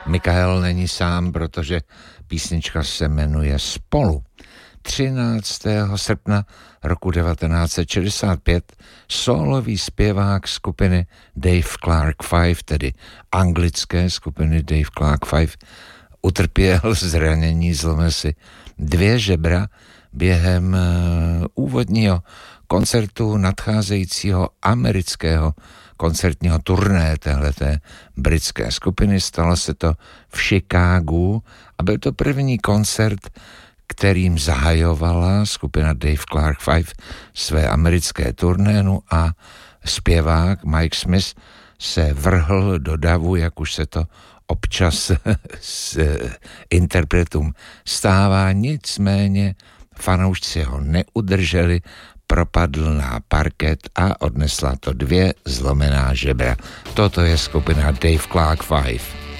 Michael není sám, protože písnička se jmenuje Spolu. 13. srpna roku 1965 sólový zpěvák skupiny Dave Clark 5, tedy anglické skupiny Dave Clark 5, utrpěl zranění, zlomil si 2 žebra během úvodního koncertu nadcházejícího amerického koncertního turné téhleté britské skupiny. Stalo se to v Chicagu a byl to první koncert, kterým zahajovala skupina Dave Clark 5 své americké turnénu a zpěvák Mike Smith se vrhl do davu, jak už se to občas s interpretům stává, nicméně fanoušci ho neudrželi, propadl na parket a odnesla to 2 zlomená žebra. Toto je skupina Dave Clark 5.